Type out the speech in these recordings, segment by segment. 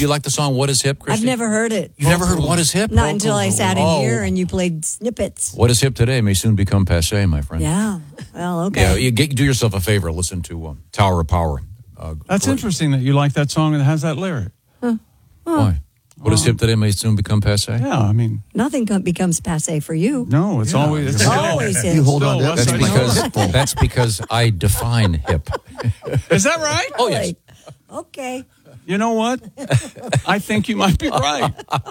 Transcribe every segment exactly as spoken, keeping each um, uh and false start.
you like the song What is Hip, Christy? I've never heard it. You've never heard What is Hip? Not until I sat in Oh. here and you played snippets. What is hip today may soon become passé, my friend. Yeah. Well, okay. Yeah, you get, do yourself a favor. Listen to um, Tower of Power. Uh, That's great. interesting that you like that song and it has that lyric. Huh. Huh. Why? What is hip today may soon become passé? Yeah, I mean. Nothing com- becomes passé for you. No, it's Yeah. always. It's always hip. You hold on to Still, That's West Side because that's because I define hip. Is that right? Oh yes. Okay. You know what? I think you might be right.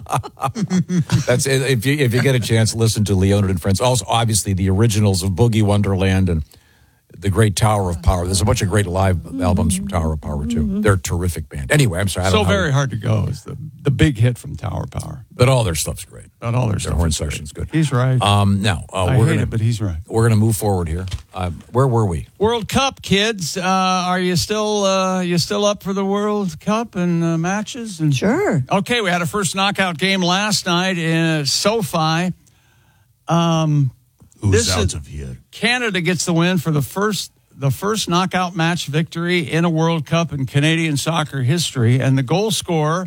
That's if you if you get a chance, listen to Leonard and Friends. Also, obviously, the originals of Boogie Wonderland and the great Tower of Power. There's a bunch of great live mm-hmm. albums from Tower of Power too. Mm-hmm. They're a terrific band. Anyway, I'm sorry. I don't So know Very how, Hard to Go is the the big hit from Tower Power. but all their stuff's great. But all their Their stuff horn is great. section's good. He's right. Um, now uh, I we're hate gonna it, but he's right. we're gonna move forward here. Uh, where were we? World Cup, kids. Uh, are you still uh, you still up for the World Cup and uh, matches? And Sure. Okay, we had our first knockout game last night in SoFi. Um, Who's this out is- of here? Canada gets the win for the first the first knockout match victory in a World Cup in Canadian soccer history, and the goal scorer.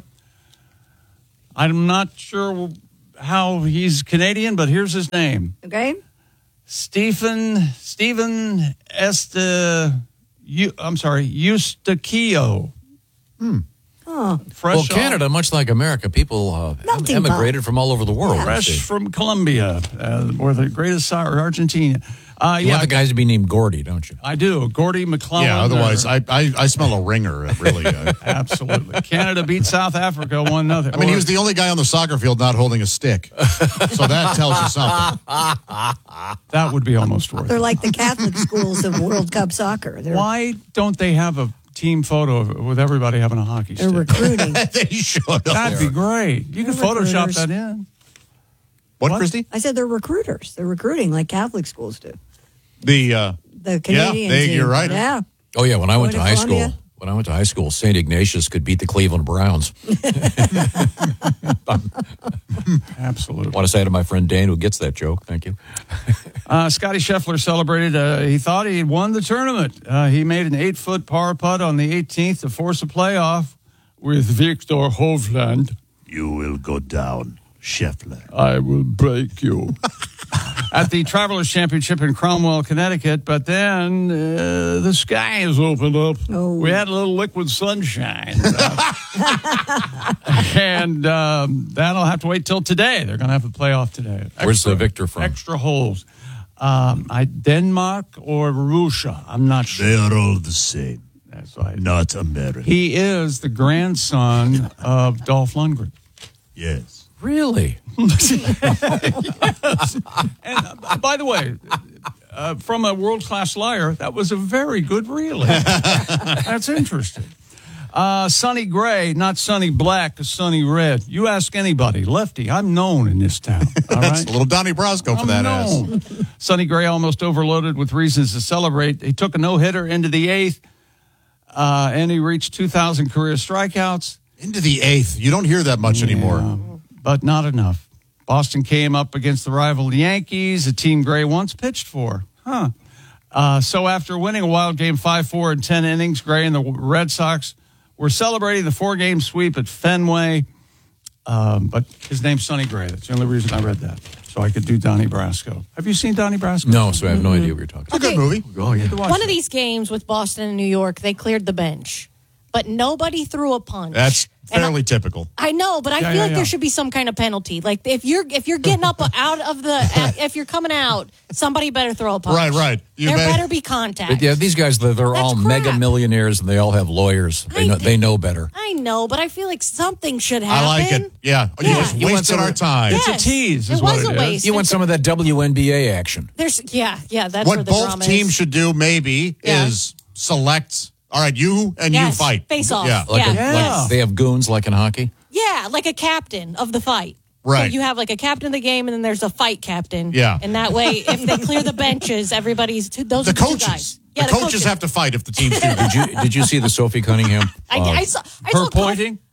I'm not sure how he's Canadian, but here's his name. Okay. Stephen Stephen Este, you, I'm sorry, Eustaquio. Hmm. Oh. Fresh well, off- Canada, much like America, people uh, Melting emigrated from all over the world. fresh from Colombia, uh, or the greatest soccer, Argentina. Uh, You yeah, want the guys to be named Gordy, don't you? I do. Gordy McClellan. Yeah, otherwise, or- I, I I smell a ringer, really. Uh, absolutely. Canada beat South Africa one nothing. I mean, he was the only guy on the soccer field not holding a stick. So that tells you something. That would be almost worth They're it. like the Catholic schools of World Cup soccer. They're, Why don't they have a team photo of, with everybody having a hockey they're stick? recruiting. They showed up. That'd be great. You could They're Photoshop recruiters. that in. What, What? Christy? I said they're recruiters. They're recruiting like Catholic schools do. The uh, The Canadian they- team. you're right. Yeah. Oh yeah, when I went to Going high to Columbia? school, when I went to high school, Saint Ignatius could beat the Cleveland Browns. Absolutely. Want to say to my friend Dane, who gets that joke, thank you. Uh, Scotty Scheffler celebrated. Uh, he thought he had won the tournament. Uh, he made an eight-foot par putt on the eighteenth to force a playoff with Victor Hovland. you will go down, Scheffler. I will break you. At the Travelers Championship in Cromwell, Connecticut, but then uh, the skies opened up. Oh. We had a little liquid sunshine. Uh, and um, that'll have to wait till today. They're going to have a playoff today. Where's the victor from? Extra holes. Um, I Denmark or Russia. I'm not sure. They are all the same, That's right. not American. He is the grandson of Dolph Lundgren. Yes. Really? Yes. And uh, by the way, uh, from a world-class liar, that was a very good really. That's interesting. Uh, Sonny Gray, not Sonny Black, Sonny Red. You ask anybody, Lefty, I'm known in this town. All That's right? a little Donnie Brasco for I'm that ass. known. Sonny Gray almost overloaded with reasons to celebrate. He took a no-hitter into the eighth, uh, and he reached two thousand career strikeouts. Into the eighth. You don't hear that much anymore. Yeah, but not enough. Boston came up against the rival Yankees, a team Gray once pitched for. Huh. Uh, so after winning a wild game five four in ten innings, Gray and the Red Sox were celebrating the four-game sweep at Fenway. Um, but his name's Sonny Gray. That's the only reason I read that, so I could do Donnie Brasco. Have you seen Donnie Brasco? No, so I have no idea what you're talking It's a about. good movie. Oh, yeah. One of these games with Boston and New York, they cleared the bench, but nobody threw a punch. That's And I- fairly typical. I know, but I Yeah, feel yeah, like yeah. there should be some kind of penalty. Like if you're if you're getting up out of the if you're coming out, somebody better throw a punch. Right, right. You there bet- better be contact. Yeah, these guys, they're, they're That's all crap. mega millionaires and they all have lawyers. They I know, think- they know better. I know, but I feel like something should happen. I like it. Yeah. You Yeah. just You want wasted some our of- time. It's a Yes. tease, is It what was it a is. waste. You want some of that W N B A action. There's yeah, yeah. That's where What the both drama teams is. should do, maybe, Yeah. is select. All right, you and Yes, you fight. face off. Yeah. Like, Yeah. a, Yeah. like they have goons like in hockey. Yeah, like a captain of the fight. Right. So you have like a captain of the game, and then there's a fight captain. Yeah. And that way, if they clear the benches, everybody's two, those The are the two coaches. guys. The, Yeah, coaches, have to fight if the teams do. Did you did you see the Sophie Cunningham? I, uh, I saw. I Her saw pointing?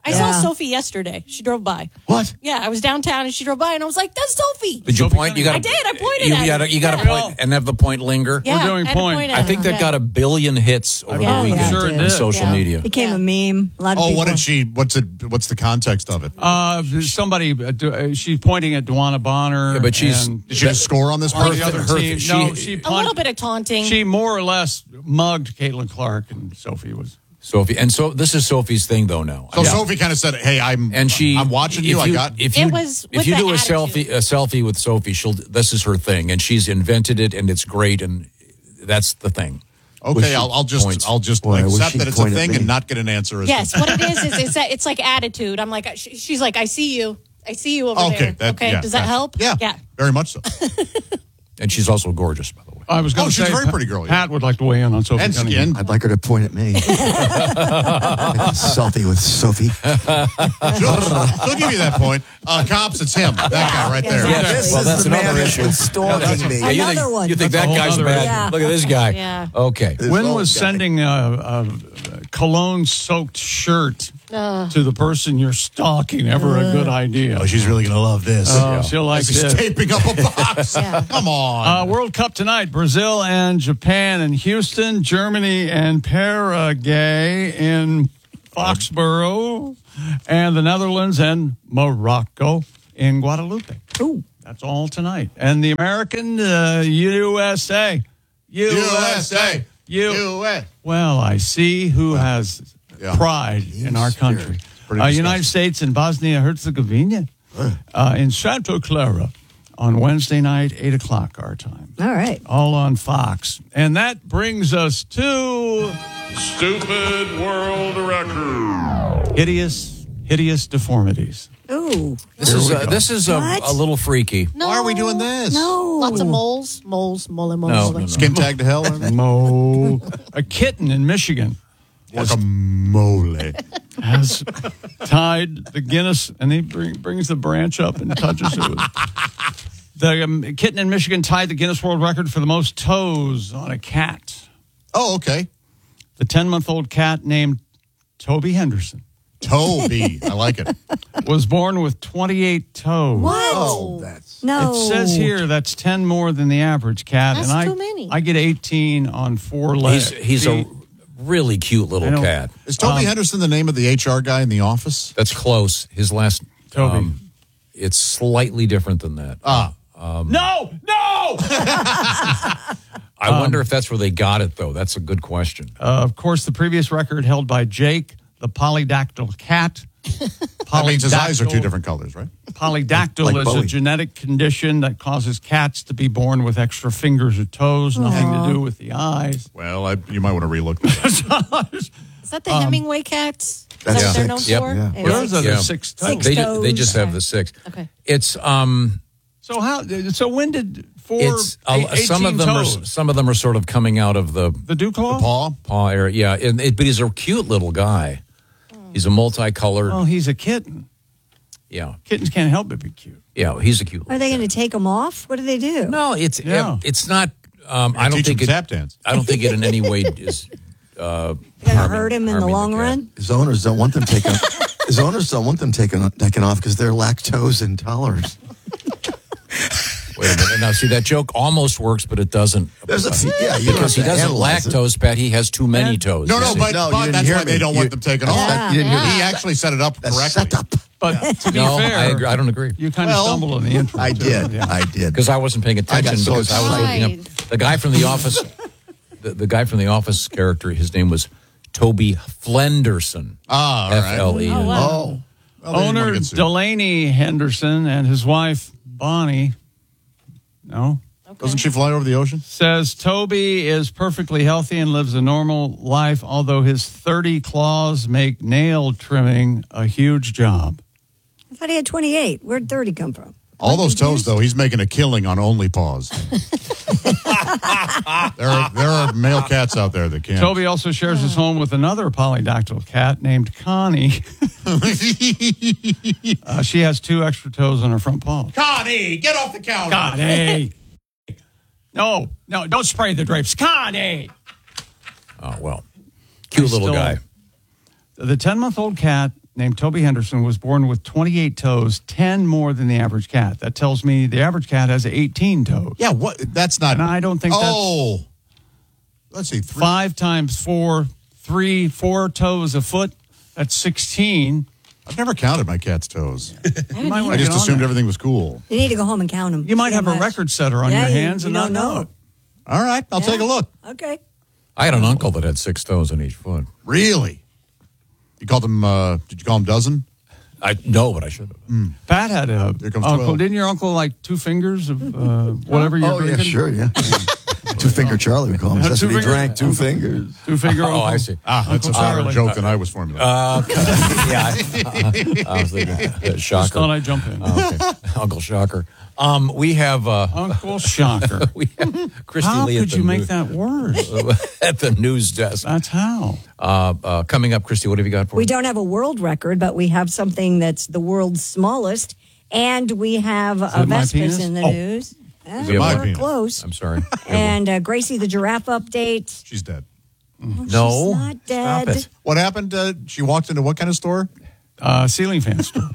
I Yeah. saw Sophie yesterday. She drove by. What? Yeah, I was downtown and she drove by and I was like, "That's Sophie." Did you Sophie point? You got. I did. I pointed you, at You got her. to. You got to Yeah. point and have the point linger. Yeah, doing I had to point. at I think her. that Yeah. got a billion hits over Yeah, the weekend sure it on did. social Yeah. media. Became Yeah. a meme. A lot of Oh, people. what did she? What's it? What's the context of it? Uh, somebody, uh, do- uh, she's pointing at Dwana Bonner. Yeah, but she's- and Did she just score on this on person? the other her- team. she- no, she A punt- little bit of taunting. She more or less mugged Caitlin Clark, and Sophie was. Sophie, and so this is Sophie's thing though now. So Yeah. Sophie kind of said, "Hey, I'm and she I'm watching if you. I got." if It you was if with you the do a attitude. selfie a selfie with Sophie, she'll this is her thing, and she's invented it, and it's great, and that's the thing. Okay, I'll, I'll just points. I'll just Boy, I wish accept she'd that it's a point at thing me. and not get an answer. As Yes, what it is is, is that it's like attitude. I'm like, she- she's like, I see you. I see you over okay, there. that, okay, yeah, does that yeah. help? Yeah, Yeah. very much so. And she's also gorgeous, by the way. I was going Oh, to she's say, a very pretty girl, yeah. Pat would like to weigh in on Sophie And Cunningham. skin. I'd like her to point at me. Selfie with Sophie. She'll, she'll give you that point. Uh, cops, it's him. That guy right there. Yeah, Yes, this well, is that's the another man issue. that's stalking me. Yeah, you Another think, one. You think That's a that whole guy's other bad? issue. Yeah. Look at this guy. Yeah. Okay. This When old was guy. sending a, a cologne-soaked shirt to the person you're stalking ever a good idea? Oh, she's really gonna love this. Oh, she'll like As he's this. taping up a box. Come on. Uh, World Cup tonight: Brazil and Japan in Houston, Germany and Paraguay in Foxborough, and the Netherlands and Morocco in Guadalupe. Ooh. That's all tonight. And the American uh, U S A, U S A. U- U S A. Well, I see who has Yeah. pride in our country. Pretty Uh, disgusting. United States and Bosnia Herzegovina uh, in Santa Clara on Wednesday night, eight o'clock our time. All right. All on Fox. And that brings us to Stupid World Record. Hideous, hideous deformities. Ooh. This is uh, this is a, What? a little freaky. No. Why are we doing this? No. Lots of moles, moles, mole, mole. No, mole. no, no. Skin tag to hell? Mo. A kitten in Michigan Guacamole. has tied the Guinness, and he bring, brings the branch up and touches it. With, the um, kitten in Michigan tied the Guinness World Record for the most toes on a cat. Oh, okay. The ten-month-old cat named Toby Henderson Toby. I like it. was born with twenty-eight toes. What? Oh, that's No. It says here that's ten more than the average cat, That's and I too many. I get eighteen on four legs. He's he's a really cute I little don't- cat. Is Toby Henderson the name of the H R guy in the office? That's close. His last Toby. um, it's slightly different than that. Ah. no, no. I wonder if that's where they got it, though. That's a good question. Uh, of course, the previous record held by Jake, the polydactyl cat. That means his eyes are two Polydactyl- different colors, right? Polydactyl Like is Bowie. a genetic condition that causes cats to be born with extra fingers or toes, nothing to do with the eyes. Well, I, you might want to relook that. Is that the Hemingway cats? Is that That's what they're known six. Yep. for? Yeah. It Those is. are the Yeah. six toes. Six They, ju- they toes. just have Okay. the six. Okay. It's um. So how? So when did four? It's uh, some of eighteen them are toes? some of them are sort of coming out of the the dew claw. Paw? paw area. Yeah, and it, but he's a cute little guy. He's a multicolored. Well, he's a kitten. Yeah, Kittens can't help but be cute. yeah, he's a cute. Are they going to take them off? What do they do? No, it's Yeah. it's not. Um, I don't Teach him think it. tap dance. I don't think it in any way is. Uh, They're going to harming- hurt him in the harming long cat. run? his owners don't want them taken. His owners don't want them taken taken off because they're lactose intolerant. Wait a minute. Now, see that joke almost works, but it doesn't. There's a few, yeah, you don't because he have to doesn't analyze it. lactose, Pat. He has too many And- toes. No, you no, see. but, No, you but didn't that's hear why me. they don't You- want them taken That's off. not- you didn't hear He me. actually set it up That's correctly. set up. But to be no, fair, I, agree. I don't agree. you kind Well, of stumbled in the intro. I too. did. Yeah. I did. Because I wasn't paying I got attention. so because I was looking excited. up the guy from The Office. the, the guy from The Office character. His name was Toby Flenderson. Ah, all right. F L E N. Oh, wow. Oh, Well, they didn't wanna Owner get sued. Delaney Henderson and his wife Bonnie, no, Doesn't she fly over the ocean? says Toby is perfectly healthy and lives a normal life, although his thirty claws make nail trimming a huge job. I thought he had twenty-eight. Where'd thirty come from? All those toes, though, he's making a killing on only paws. there, are, there are male cats out there that can't. Toby also shares his home with another polydactyl cat named Connie. uh, she has two extra toes on her front paws. Connie, get off the counter. Connie! No, no, don't spray the drapes. Connie! Oh well, cute He's little still- guy. The ten-month-old cat named Toby Henderson was born with twenty-eight toes, ten more than the average cat. That tells me the average cat has eighteen toes. Yeah, what? That's not. And I don't think that's... Oh. Let's see. Three. Five times four, three, four toes a foot. That's sixteen. I've never counted my cat's toes. You might I wanna just get on assumed that. everything was cool. You need to go home and count them. You might have a record setter on Yeah, your you- hands you and don't not know know. it. All right, I'll Yeah. take a look. Okay. I had an uncle that had six toes in each foot. Really? You called him, uh, did you call him dozen? I know, but I should have. Pat had a Here comes uncle. twelve. Didn't your uncle like two fingers of uh, whatever you're Oh, yeah, drinking? sure, yeah. Two finger Charlie, we call him. That's Two what he finger- drank, two fingers. Two finger. Oh, I see. Ah, that's a Uncle better Charlie. joke than I was formulating. Uh, yeah, I, I was thinking, uh, Just Shocker. thought I'd jump in. Oh, okay. Uncle Shocker. Um, we have uh, Uncle Shocker. we have Christy How Lee at could the you make news, that word? at the news desk. That's how. Uh, uh, coming up, Christy, what have you got for We us? don't have a world record, but we have something that's the world's smallest, and we have a it my Vespas penis? in the Oh. news. Eh, it my we're penis? close. I'm sorry. And uh, Gracie the giraffe update. She's dead. Oh, No. she's not dead. Stop it. What happened? Uh, she walked into what kind of store? Uh, ceiling fan store.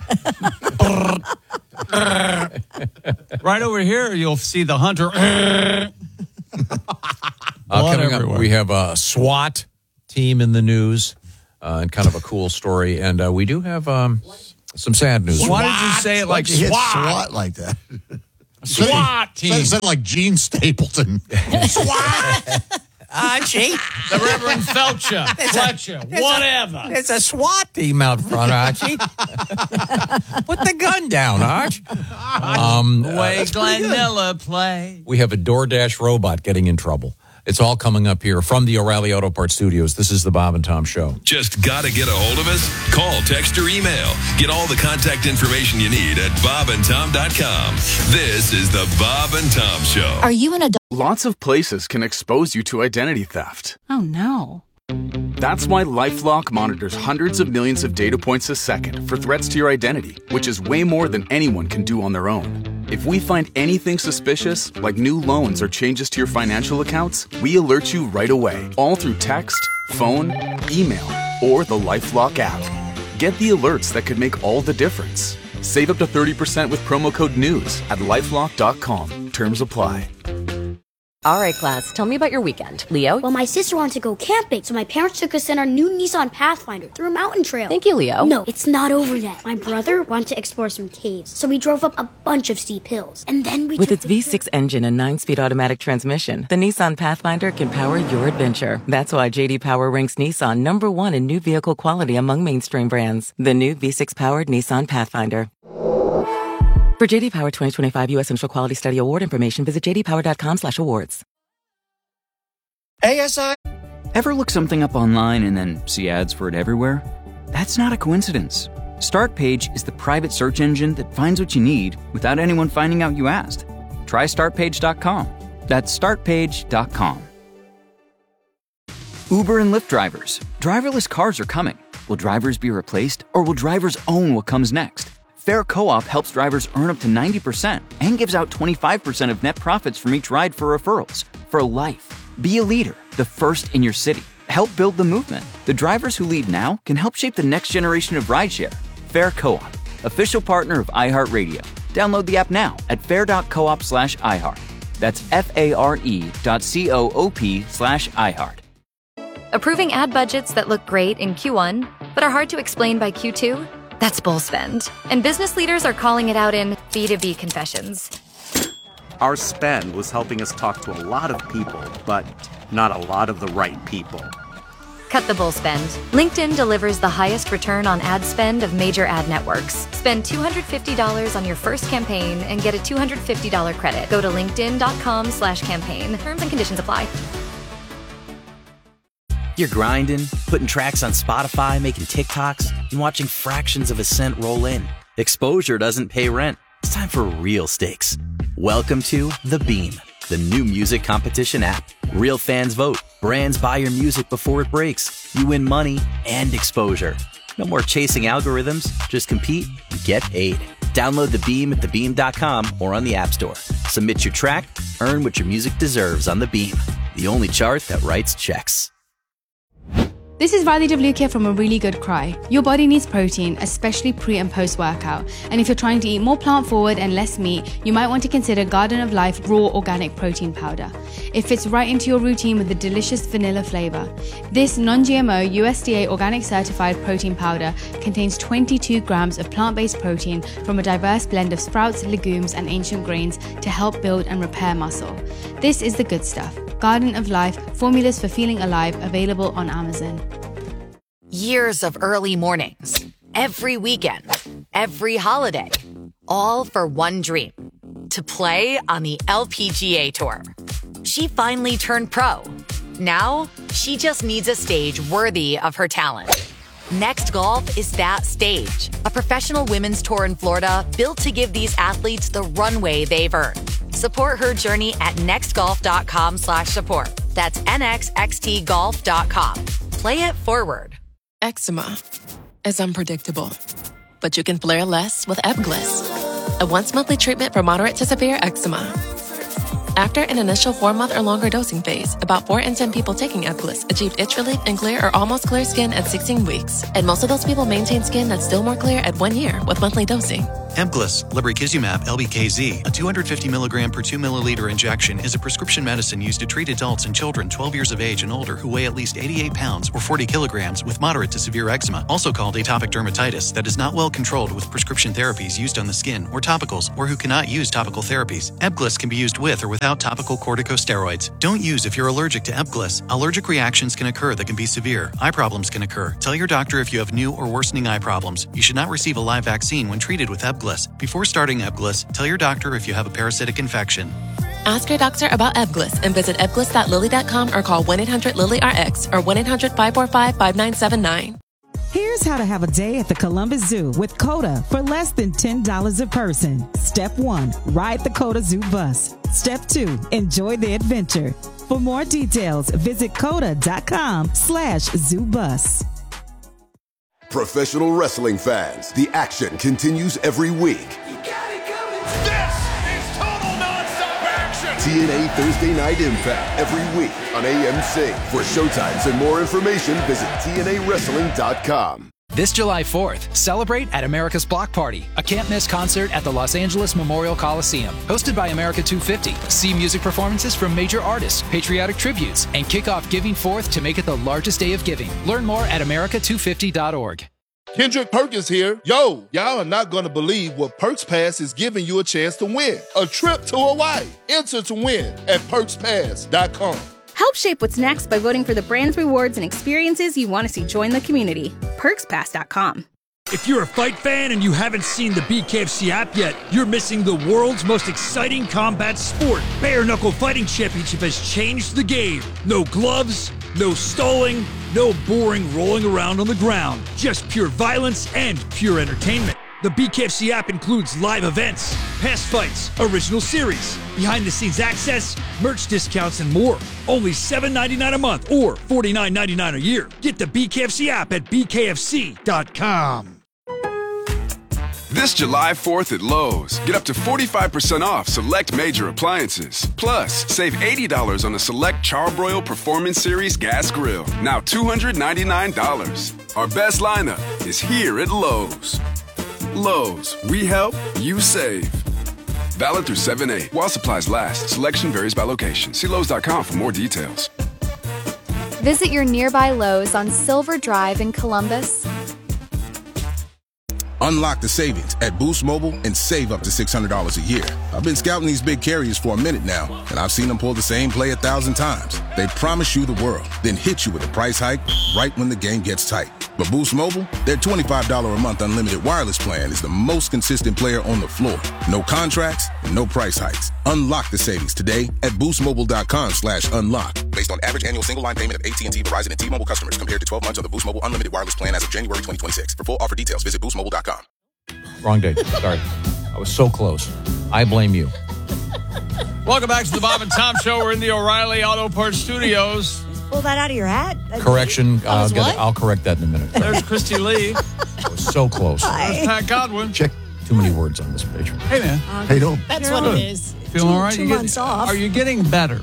Right over here, you'll see the hunter. Uh, Blood coming up, everywhere. we have a SWAT team in the news, uh, and kind of a cool story. And uh, we do have um, some sad news. Why did you say it like Why'd you hit SWAT? SWAT like that? SWAT team. Said, said like Gene Stapleton. Archie, The Reverend Felcher, Fletcher, whatever. it's a SWAT team out front, Archie. Put the gun down, Arch. Um, The way Glenn Miller play. we have a DoorDash robot getting in trouble. It's all coming up here from the O'Reilly Auto Parts Studios. This is the Bob and Tom Show. Just gotta get a hold of us? Call, text, or email. Get all the contact information you need at bob and tom dot com. This is the Bob and Tom Show. Are you an adult? Lots of places can expose you to identity theft. Oh, no. That's why LifeLock monitors hundreds of millions of data points a second for threats to your identity, which is way more than anyone can do on their own. If we find anything suspicious, like new loans or changes to your financial accounts, we alert you right away, all through text, phone, email, or the LifeLock app. Get the alerts that could make all the difference. Save up to thirty percent with promo code NEWS at lifelock dot com. Terms apply. All right, class, tell me about your weekend. Leo? Well, my sister wanted to go camping, so my parents took us in our new Nissan Pathfinder through a mountain trail. Thank you, Leo. No, it's not over yet. My brother wanted to explore some caves, so we drove up a bunch of steep hills. And then we With took its the V six engine and nine-speed automatic transmission, the Nissan Pathfinder can power your adventure. That's why J D Power ranks Nissan number one in new vehicle quality among mainstream brands. The new V six-powered Nissan Pathfinder. For J D Power twenty twenty-five U S Central Quality Study Award information, visit j d power dot com slash awards. A S I. Ever look something up online and then see ads for it everywhere? That's not a coincidence. StartPage is the private search engine that finds what you need without anyone finding out you asked. Try start page dot com. That's start page dot com. Uber and Lyft drivers. Driverless cars are coming. Will drivers be replaced, or will drivers own what comes next? Fair Co-op helps drivers earn up to ninety percent and gives out twenty-five percent of net profits from each ride for referrals. For life. Be a leader, the first in your city. Help build the movement. The drivers who lead now can help shape the next generation of rideshare. Fair Co-op, official partner of iHeartRadio. Download the app now at fair dot coop slash iHeart. That's F-A-R-E dot C-O-O-P slash iHeart. Approving ad budgets that look great in Q one, but are hard to explain by Q two? That's bull spend. And business leaders are calling it out in B two B confessions. Our spend was helping us talk to a lot of people, but not a lot of the right people. Cut the bull spend. LinkedIn delivers the highest return on ad spend of major ad networks. Spend two hundred fifty dollars on your first campaign and get a two hundred fifty dollars credit. Go to linkedin dot com slash campaign. Terms and conditions apply. You're grinding, putting tracks on Spotify, making TikToks, and watching fractions of a cent roll in. Exposure doesn't pay rent. It's time for real stakes. Welcome to The Beam, the new music competition app. Real fans vote. Brands buy your music before it breaks. You win money and exposure. No more chasing algorithms. Just compete and get paid. Download The Beam at the beam dot com or on the App Store. Submit your track, earn what your music deserves on The Beam, the only chart that writes checks. This is Riley Devlukia from A Really Good Cry. Your body needs protein, especially pre and post workout. And if you're trying to eat more plant forward and less meat, you might want to consider Garden of Life Raw Organic Protein Powder. It fits right into your routine with a delicious vanilla flavor. This non-G M O U S D A organic certified protein powder contains twenty-two grams of plant-based protein from a diverse blend of sprouts, legumes, and ancient grains to help build and repair muscle. This is the good stuff. Garden of Life, formulas for feeling alive, available on Amazon. Years of early mornings, every weekend, every holiday, all for one dream, to play on the L P G A Tour. She finally turned pro. Now, she just needs a stage worthy of her talent. Next Golf is that stage, a professional women's tour in Florida built to give these athletes the runway they've earned. Support her journey at nextgolf.com slash support. That's nxxtgolf dot com. Play it forward. Eczema is unpredictable, but you can flare less with Ebglyss, a once-monthly treatment for moderate to severe eczema. After an initial four-month or longer dosing phase, about four in ten people taking Ebglyss achieved itch relief and clear or almost clear skin at sixteen weeks, and most of those people maintain skin that's still more clear at one year with monthly dosing. Ebglyss, lebrikizumab L B K Z, a two hundred fifty milligram per two milliliter injection, is a prescription medicine used to treat adults and children twelve years of age and older who weigh at least eighty-eight pounds or forty kilograms with moderate to severe eczema, also called atopic dermatitis, that is not well controlled with prescription therapies used on the skin or topicals, or who cannot use topical therapies. Ebglyss can be used with or without topical corticosteroids. Don't use if you're allergic to Ebglyss. Allergic reactions can occur that can be severe. Eye problems can occur. Tell your doctor if you have new or worsening eye problems. You should not receive a live vaccine when treated with Ebglyss. Before starting Ebglyss, tell your doctor if you have a parasitic infection. Ask your doctor about Ebglyss and visit ebglyss dot lilly dot com or call one eight hundred lilly R X or one eight hundred five four five five nine seven nine. Here's how to have a day at the Columbus Zoo with CODA for less than ten dollars a person. Step one, ride the CODA Zoo bus. Step two, enjoy the adventure. For more details, visit coda.com slash zoo bus. Professional wrestling fans, the action continues every week. This is total nonstop action! T N A Thursday Night Impact every week on A M C. For showtimes and more information, visit T N A wrestling dot com. This July fourth, celebrate at America's Block Party, a can't-miss concert at the Los Angeles Memorial Coliseum. Hosted by America two fifty. See music performances from major artists, patriotic tributes, and kick off Giving Fourth to make it the largest day of giving. Learn more at america two fifty dot org. Kendrick Perkins here. Yo, y'all are not going to believe what Perks Pass is giving you a chance to win. A trip to Hawaii. Enter to win at perks pass dot com. Help shape what's next by voting for the brands, rewards, and experiences you want to see join the community. perks pass dot com. If you're a fight fan and you haven't seen the B K F C app yet, you're missing the world's most exciting combat sport. Bare Knuckle Fighting Championship has changed the game. No gloves, no stalling, no boring rolling around on the ground. Just pure violence and pure entertainment. The B K F C app includes live events, past fights, original series, behind-the-scenes access, merch discounts, and more. Only seven ninety-nine a month or forty-nine ninety-nine a year. Get the B K F C app at b k f c dot com. This July fourth at Lowe's, get up to forty-five percent off select major appliances. Plus, save eighty dollars on the select Charbroil Performance Series gas grill, now two hundred ninety-nine dollars. Our best lineup is here at Lowe's. Lowe's, we help, you save. Valid through seven eight. While supplies last, selection varies by location. See Lowe's dot com for more details. Visit your nearby Lowe's on Silver Drive in Columbus. Unlock the savings at Boost Mobile and save up to six hundred dollars a year. I've been scouting these big carriers for a minute now, and I've seen them pull the same play a thousand times. They promise you the world, then hit you with a price hike right when the game gets tight. But Boost Mobile, their twenty-five dollars a month unlimited wireless plan is the most consistent player on the floor. No contracts, and no price hikes. Unlock the savings today at boostmobile.com slash unlock. Based on average annual single line payment of A T and T, Verizon, and T-Mobile customers compared to twelve months of the Boost Mobile unlimited wireless plan as of January twenty twenty-six. For full offer details, visit boost mobile dot com. Wrong day. Sorry. I was so close. I blame you. Welcome back to the Bob and Tom Show. We're in the O'Reilly Auto Parts Studios. Pull that out of your hat. That's Correction. I was Uh, what? I'll correct that in a minute. There's Christy Lee. I was so close. There's Pat Godwin. Check. Too many words on this page. Hey, man. How you doing? That's You're what good. it is. Feeling all right? two You get- months off. Are you getting better?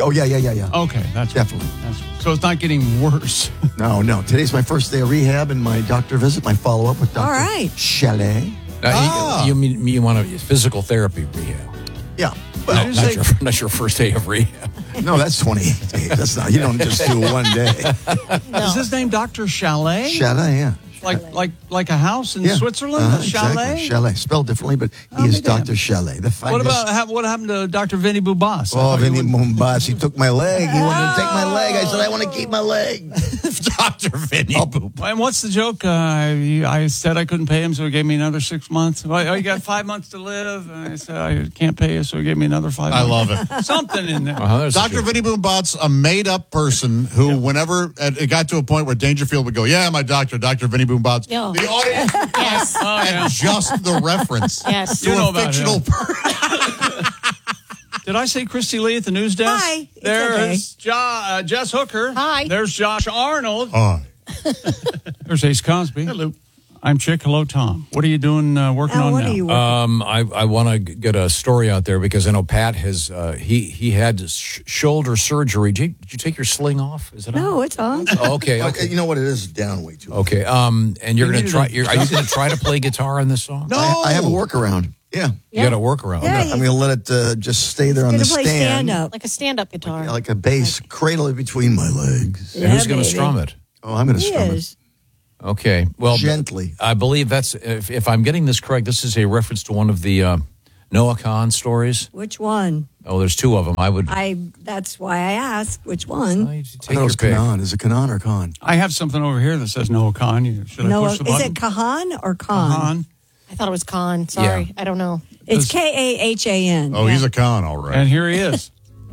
Oh, yeah, yeah, yeah, yeah. Okay, that's Definitely. That's, so it's not getting worse. No, no. Today's my first day of rehab and my doctor visit, my follow-up with Doctor All right. Chalet. Now, Ah. you, you mean you want a physical therapy rehab? Yeah. No, Well, not, your, not your first day of rehab. no, that's twenty-eight days. That's not, you don't just do one day. Is his name Doctor Chalet? Chalet, yeah. Like like like a house in Yeah. Switzerland? Uh-huh, a chalet? Exactly. Chalet. Spelled differently, but he is Doctor Chalet, the finest. What about ha- what happened to Doctor Vinny Boubas? Oh, Vinny Boubas. He took my leg. He wanted to take my leg. I said, I want to keep my leg. Doctor Vinny Boubas. And what's the joke? Uh, I, I said I couldn't pay him, so he gave me another six months. Well, oh, you got five months to live. And I said I can't pay you, so he gave me another five I months. love it. Something in there. Uh-huh, Doctor Vinny Boombat's a made-up person who, whenever it got to a point where Dangerfield would go, yeah, my doctor, Doctor Vinny Boombat's, No. the audience would Yes. Oh, yeah. adjust the reference Yes. to You know a about fictional him. person. Did I say Christy Lee at the news desk? Hi. It's There's jo- uh, Jess Hooker. Hi. There's Josh Arnold. Oh. There's Ace Cosby. Hello. I'm Chick. Hello, Tom. What are you doing uh, working Al, on what now? are you working Um, I, I want to get a story out there because I know Pat has uh, he he had sh- shoulder surgery. Did you, did you take your sling off? Is it on? No, it's on. Oh, okay, okay. You know what? It is down way too. Okay. Um, and you're You going to needed try. a- You're, are you going to try to play guitar on this song? No, I, I have a workaround. Yeah, You got a workaround. Yeah, I'm going to let it uh, just stay there on Gonna the play stand, stand up. Like a stand-up guitar. like a bass, cradle it between my legs. And who's Yeah, going to baby. strum it? Oh, I'm going to He strum is. Okay. Well, Gently. I believe that's if, if I'm getting this correct. This is a reference to one of the uh, Noah Khan stories. Which one? Oh, there's two of them. I would I. That's why I asked which one. it. I thought it was Kanan. Is it Kanan or Khan? I have something over here that says Noah Khan. You- Should I Noah, push the is button? it Kahan or Khan? Khan. I thought it was Khan. Sorry. Yeah. I don't know. It's K A H A N. Oh, he's a con, all right. And here he is.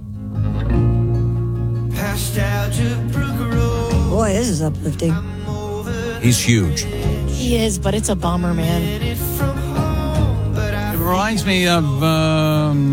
Boy, this is uplifting. He's huge. He is, but it's a bummer, man. It reminds me of. Um,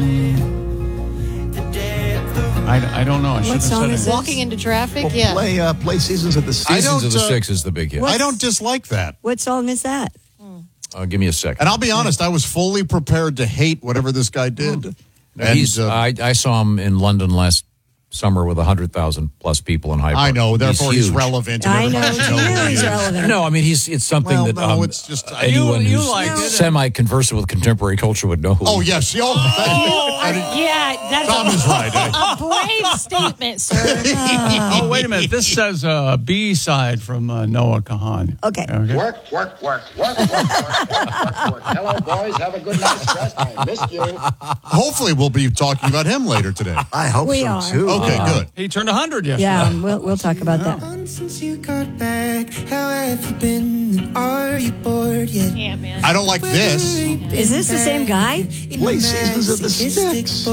I, I don't know. I should have said it. Walking into traffic? Well, yeah. play, uh, play Seasons of the Six. I don't, Seasons of the uh, Six is the big hit. I don't dislike that. What song is that? Uh, give me a second. And I'll be honest, I was fully prepared to hate whatever this guy did. And, He's, uh, I, I saw him in London last summer with one hundred thousand plus people in Hyde Park. I know, therefore he's, huge. relevant. And I know, everybody should to who you he he's is. relevant. No, I mean, he's it's something Well, that no, um, it's just- uh, anyone You- you who's like it. semi-conversant with contemporary culture would know who Oh, he is. yes. Oh, Oh, that, that- yeah. That's Tom a, is right. eh? a brave statement, sir. Oh, wait a minute. This says uh, B side from uh, Noah Kahan. Okay. Work, work, work, work, work, work, work, work, work. Hello, boys. Have a good night's rest. I missed you. Hopefully, we'll be talking about him later today. I hope We so, are. too. Okay, Uh, good. He turned one hundred yesterday. Yeah, we'll, we'll talk about that. Since you got back, how have you been? Are you bored yet? Yeah, man. I don't like this. Is this the same guy? Play Seasons of the Six.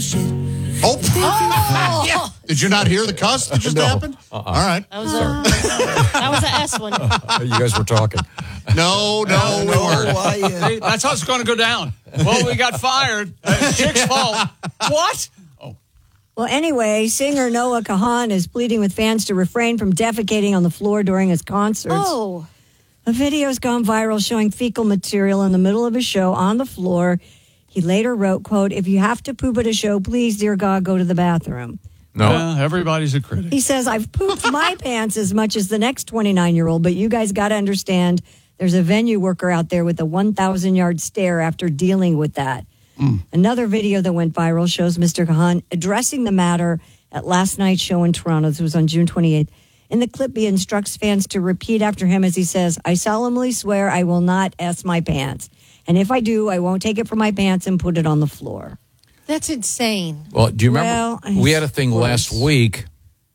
Oh, yeah. Did you not hear the cuss that just No. happened? Uh-uh. All right. That was a, that was a S one. You guys were talking. No, no, we weren't. Why, uh, See, that's how it's going to go down. Well, we got fired. It's Chick's fault. What? Well, anyway, singer Noah Kahan is pleading with fans to refrain from defecating on the floor during his concerts. Oh. A video's gone viral showing fecal material in the middle of his show on the floor. He later wrote, quote, "If you have to poop at a show, please, dear God, go to the bathroom." No. Yeah, everybody's a critic. He says, "I've pooped my pants as much as the next twenty-nine-year-old, but you guys got to understand there's a venue worker out there with a one thousand yard stare after dealing with that." Mm. Another video that went viral shows Mister Kahan addressing the matter at last night's show in Toronto. This was on June twenty-eighth. In the clip, he instructs fans to repeat after him as he says, "I solemnly swear I will not S my pants. And if I do, I won't take it from my pants and put it on the floor." That's insane. Well, do you remember Well, we had a thing last week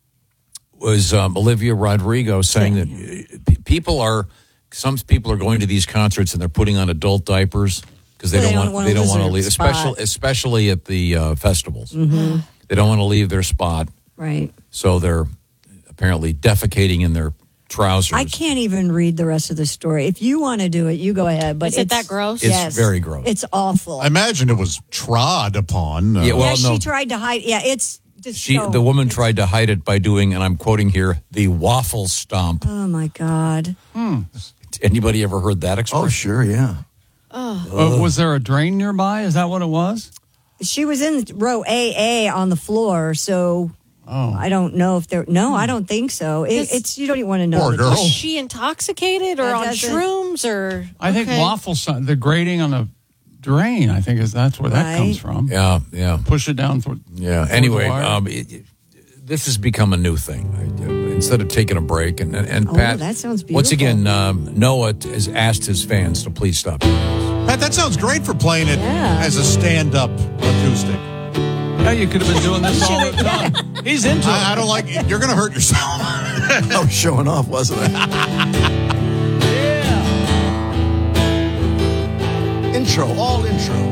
was um, Olivia Rodrigo saying that uh, pe- people are some people are going to these concerts and they're putting on adult diapers because they, Well, they don't don't want wanna they don't lose want to their leave, spot. especially especially at the uh, festivals. Mm-hmm. They don't want to leave their spot, Right. so they're apparently defecating in their trousers. I can't even read the rest of the story. If you want to do it, you go ahead. But Is it it's- that gross? It's Yes. very gross. It's awful. I imagine it was trod upon. Uh, Yeah, well, yeah, she no. tried to hide. Yeah, it's just She, so- the woman tried to hide it by doing, and I'm quoting here, the waffle stomp. Oh my God. Anybody ever heard that expression? Oh, sure, yeah. Uh, was there a drain nearby? Is that what it was? She was in row A A on the floor, so oh. I don't know if there. No, I don't think so. It, it's you don't even want to know. Poor girl. Is she intoxicated or That on doesn't- shrooms or? I think okay. waffle, si- the grating on the drain, I think is that's where that Right. comes from. Yeah, yeah. Push it down through. Yeah. Anyway, um, it, it- this has become a new thing. I, uh, instead of taking a break, and and, and Oh, Pat, that sounds once beautiful. again, um, Noah t- has asked his fans to please stop. Pat, that sounds great for playing it Yeah. as a stand-up acoustic. Yeah, you could have been doing this all the time. He's into it. I, I don't like it. You're going to hurt yourself. I was showing off, wasn't it? Intro, all intro.